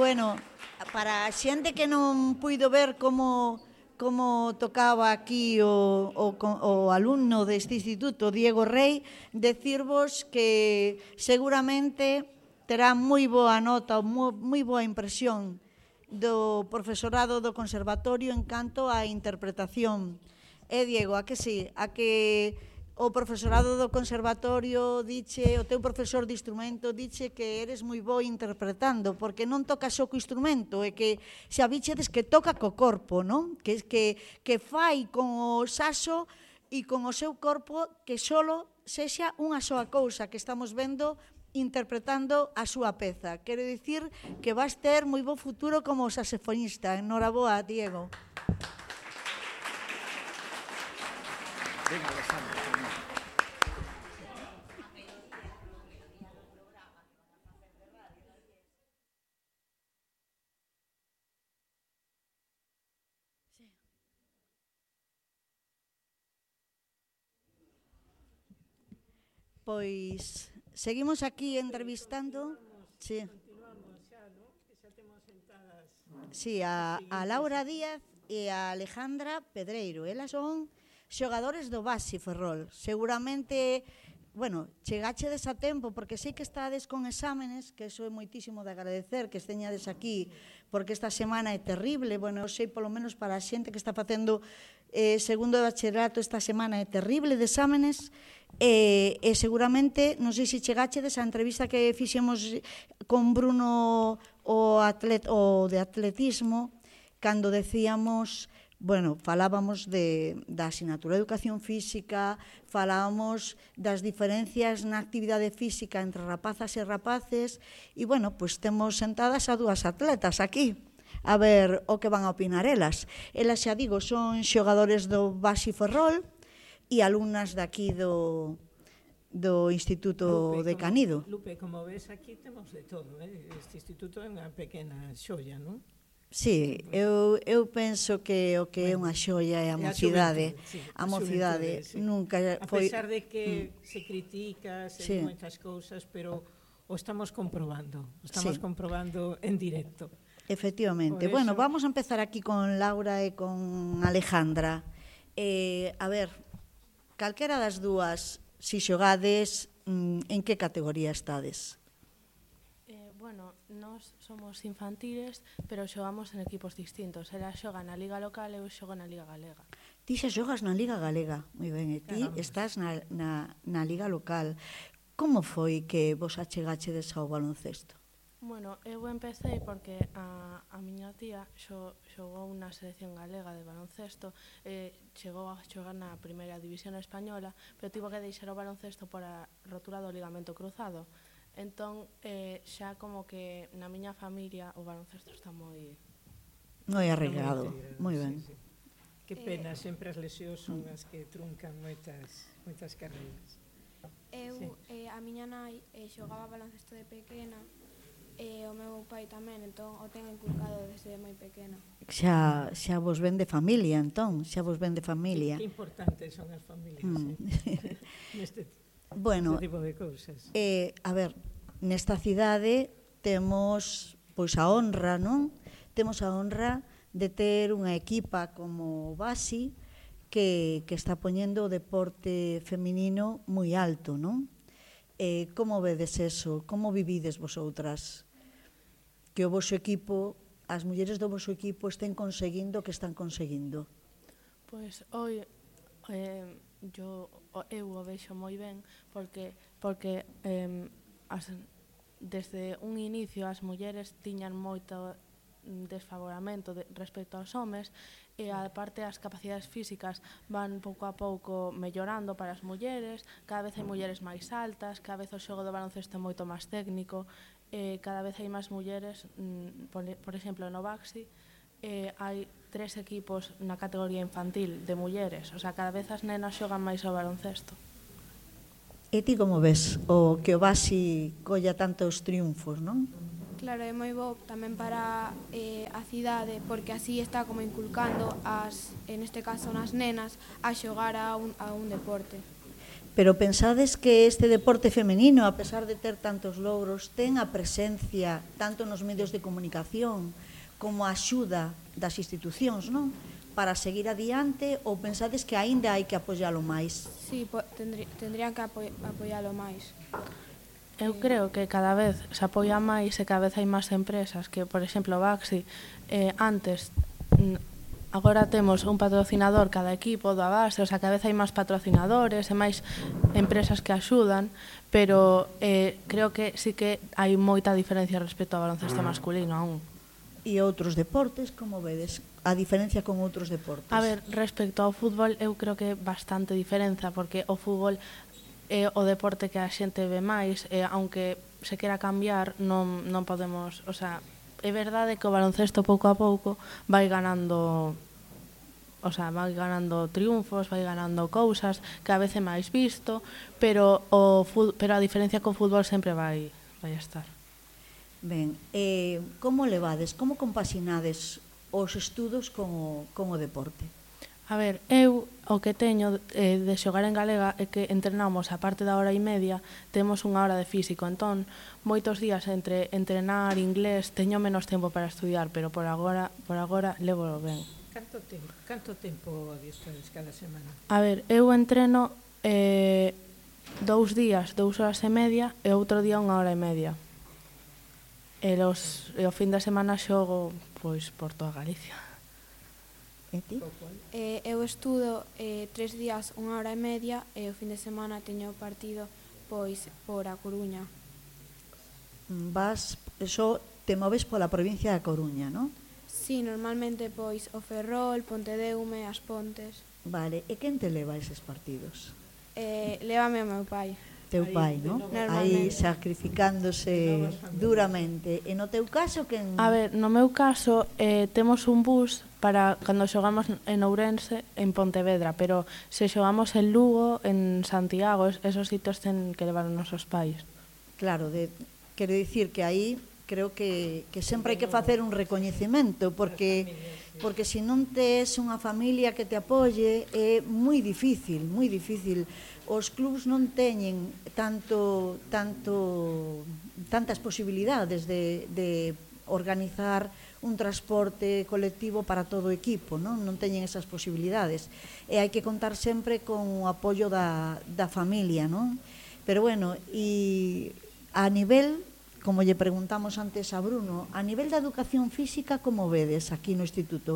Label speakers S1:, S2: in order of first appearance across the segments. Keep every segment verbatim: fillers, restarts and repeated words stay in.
S1: Bueno, para a xente que non puido ver como como tocaba aquí o, o, o alumno deste instituto, Diego Rey, decirvos que seguramente terá moi boa nota, moi, moi boa impresión do profesorado do conservatorio en canto á interpretación. E, Diego, a que sí? A que o profesorado do conservatorio diche, o teu profesor de instrumento diche que eres moi bo interpretando, porque non toca só co instrumento, e que xa bichedes que toca co corpo, non? Que, que, que fai con o saxo e con o seu corpo que solo sexa unha soa cousa que estamos vendo interpretando a súa peza. Quero dicir que vas ter moi bo futuro como saxofonista. Enhoraboa, Diego.
S2: Venga, Alejandro.
S1: Pois seguimos aquí entrevistando. Sí. Sí, a, a Laura Díaz e a Alejandra Pedreiro. Elas son xogadores do Baxi Ferrol. Seguramente, bueno, chegachedes a tempo, porque sei que estades con exámenes, que iso é moitísimo de agradecer, que esteñades aquí, porque esta semana é terrible. Bueno, eu sei, polo menos para a xente que está facendo eh, segundo de bachillerato, esta semana é terrible de exámenes. E, e seguramente, non sei se chegachedes a entrevista que fixemos con Bruno o, atlet, o de atletismo, cando decíamos, bueno, falábamos de, da asignatura de educación física, falábamos das diferencias na actividade física entre rapazas e rapaces, e, bueno, pois temos sentadas a dúas atletas aquí, a ver o que van a opinar elas. Elas, xa digo, son xogadores do Baxi Ferrol, e alumnas daqui do, do Instituto
S3: Lupe,
S1: de Canido.
S3: Como, Lupe, como ves, aquí temos de todo, eh? Este instituto é unha pequena xoia, non?
S1: Sí, eu, eu penso que o que é unha xoia é a mocidade.
S3: Sí,
S1: a mocidade
S3: sí.
S1: nunca foi...
S3: A pesar de que mm. se critica, se sí. moitas cousas, pero o estamos comprobando, o estamos sí. comprobando en directo.
S1: Efectivamente. Eso... Bueno, vamos a empezar aquí con Laura e con Alejandra. Eh, a ver, calquera das dúas, si xogades, en que categoría estades?
S4: Eh, bueno, nós somos infantiles, pero xogamos en equipos distintos. Ela xoga na Liga Local e eu xogo na Liga Galega.
S1: Ti xa xogas na Liga Galega, moi ben, e ti Caramba. Estás na, na, na Liga Local. Como foi que vos achegachedes ao baloncesto?
S4: Bueno, eu empecé porque a, a miña tía xo, xogou na selección galega de baloncesto, e chegou a xogar na primeira división española, pero tivo que deixar o baloncesto por a rotura do ligamento cruzado. Entón, eh, xa como que na miña familia o baloncesto está moi...
S1: Moi arraigado, moi ben.
S3: Sí, sí. Que pena, eh, sempre as lesións son as que truncan moitas, moitas carreiras.
S5: Eu, sí. eh, a miña nai eh, xogaba baloncesto de pequena, e o meu pai tamén, entón o ten inculcado desde moi pequena.
S1: Xa, xa vos ven de familia, entón, xa vos ven de familia.
S3: Que, que importantes son as familias, mm. eh? Neste,
S1: bueno,
S3: neste tipo de cousas.
S1: Eh, a ver, nesta cidade temos pois a honra, non? Temos a honra de ter unha equipa como o Baxi que, que está poñendo o deporte feminino moi alto, non? Eh, como vedes eso? Como vivides vosoutras? Que o vosso equipo, as mulleres do vosso equipo estén conseguindo o que están conseguindo?
S4: Pois hoy eh, yo, eu o vexo moi ben porque, porque eh, as, desde un inicio as mulleres tiñan moito desfavoramento de, respecto aos homes, e aparte as capacidades físicas van pouco a pouco mellorando para as mulleres, cada vez hai mulleres máis altas, cada vez o xogo do baloncesto é moito máis técnico, e cada vez hai máis mulleres, por, por exemplo no Baxi eh, hai tres equipos na categoría infantil de mulleres, o sea, cada vez as nenas xogan máis ao baloncesto.
S1: E ti como ves o que o Baxi colla tantos triunfos, non?
S5: Claro, é moi bo tamén para eh, a cidade, porque así está como inculcando as, en este caso nas nenas, a xogar a un, a un deporte.
S1: Pero pensades que este deporte femenino, a pesar de ter tantos logros, ten a presencia tanto nos medios de comunicación como a axuda das institucións, non? Para seguir adiante, ou pensades que aínda hai que apoialo máis?
S5: Sí, po, tendrí, tendrían que apo, apoialo máis.
S4: Eu creo que cada vez se apoia máis e cada vez hai máis empresas que, por exemplo, Baxi, eh, antes, agora temos un patrocinador cada equipo da base, o sea, cada vez hai máis patrocinadores e máis empresas que axudan, pero eh, creo que sí que hai moita diferencia respecto ao baloncesto masculino aún.
S1: E outros deportes, como vedes? A diferencia con outros deportes?
S4: A ver, respecto ao fútbol, eu creo que é bastante diferenza, porque o fútbol é o deporte que a xente ve máis, e aunque se quera cambiar, non, non podemos, o sea, é verdade que o baloncesto pouco a pouco vai ganando, o sea, vai ganando triunfos, vai ganando cousas, cada vez é máis visto, pero o pero a diferencia co fútbol sempre vai vai estar.
S1: Ben, eh, como levades, como compaxinades os estudos con o, con o deporte?
S4: A ver, eu o que teño eh, de xogar en galega é que entrenamos a parte da hora e media, temos unha hora de físico, entón moitos días entre entrenar inglés teño menos tempo para estudiar, pero por agora por agora levo ben.
S3: Canto tempo, canto tempo adestades cada semana?
S4: A ver, eu entreno eh, dous días, dous horas e media e outro día unha hora e media. E, los, e o fin de semana xogo pois por toda Galicia.
S1: E ti?
S5: Eh, eu estudo eh, tres días, unha hora e media, e o fin de semana teño partido pois por A Coruña.
S1: Vas, eso, te moves pola provincia da Coruña, non?
S5: Sí, normalmente pois o Ferrol, Pontedeume, As Pontes.
S1: Vale, e quen te leva eses partidos?
S5: Eh, lévame o meu pai.
S1: Teu pai, non? Aí sacrificándose duramente. E no teu caso, quen...
S4: A ver, no meu caso, eh, temos un bus para cando xogamos en Ourense, en Pontevedra, pero se xogamos en Lugo, en Santiago, esos sitios ten que levar os nosos pais.
S1: Claro, de, quero dicir que aí creo que, que sempre hai que facer un recoñecemento, porque porque se non tes unha familia que te apoie, é moi difícil, moi difícil. Os clubs non teñen tanto, tanto, tantas posibilidades de, de organizar un transporte colectivo para todo o equipo, non? Non teñen esas posibilidades. E hai que contar sempre con o apoio da, da familia, non? Pero bueno, e a nivel, como lle preguntamos antes a Bruno, a nivel da educación física, como vedes aquí no instituto?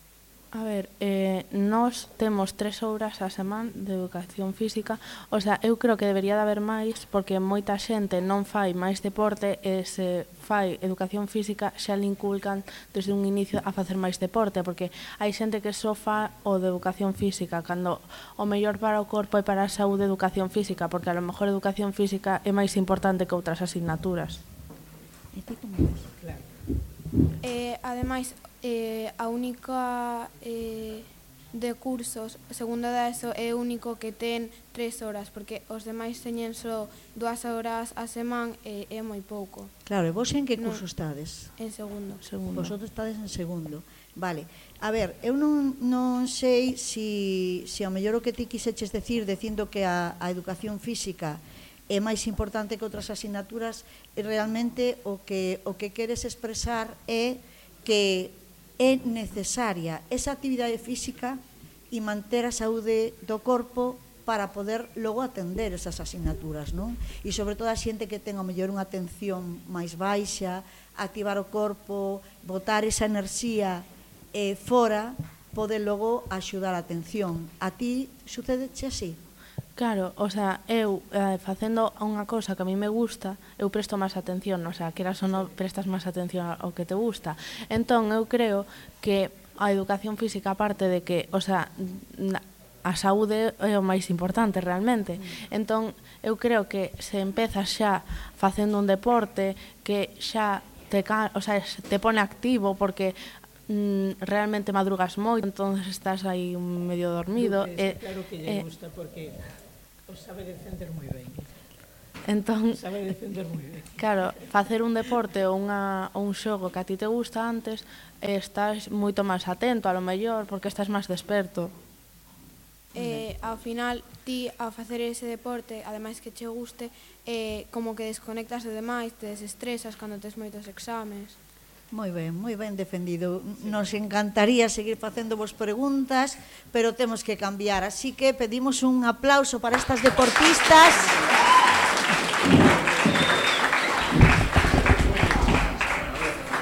S4: A ver, eh, nós temos tres horas a semana de educación física, o sea, eu creo que debería de haber máis, porque moita xente non fai máis deporte e se fai educación física xa le inculcan desde un inicio a facer máis deporte, porque hai xente que só fa o de educación física, cando o mellor para o corpo e para a saúde educación física, porque a lo mellor educación física é máis importante que outras asignaturas.
S1: E ti como ves?
S3: Claro.
S5: Eh, ademais, eh, a única eh, de cursos, segundo da ESO, é o único que ten tres horas, porque os demais teñen só dúas horas a semana e é moi pouco.
S1: Claro, e vos en que
S5: Non.
S1: curso estades?
S5: En segundo.
S4: Segundo.
S1: Vosotros estades en segundo. Vale. A ver, eu non, non sei si, si ao mellor o que ti quiseches decir dicindo que a, a educación física é máis importante que outras asignaturas, e realmente o que, o que queres expresar é que é necesaria esa actividade física e manter a saúde do corpo para poder logo atender esas asignaturas, non? E sobre todo a xente que ten ao mellor unha atención máis baixa, activar o corpo, botar esa enerxía eh, fora, pode logo axudar a atención. A ti sucédeche así?
S4: Claro, o sea, eu eh, facendo unha cousa que a mí me gusta, eu presto máis atención, o sea, queras ou non prestas máis atención ao que te gusta. Entón, eu creo que a educación física, aparte de que, o sea, a saúde é o máis importante realmente. Entón, eu creo que se empezas xa facendo un deporte que xa te, o sea, te pone activo, porque mm, realmente madrugas moito, entón estás aí medio dormido.
S3: E,
S4: e,
S3: claro que lle
S4: e,
S3: gusta, porque o sabe defender moi ben.
S4: Entón,
S3: Sabe defender moi ben.
S4: claro, facer un deporte ou unha, un xogo que a ti te gusta antes, eh, estás moito máis atento, a lo mellor, porque estás máis desperto.
S5: Eh, ao final, ti ao facer ese deporte, ademais que che guste, eh, como que desconectas de demais, te desestresas cando tes moitos exames.
S1: Moi ben, moi ben defendido. Nos encantaría seguir facendo vos preguntas, pero temos que cambiar. Así que pedimos un aplauso para estas deportistas.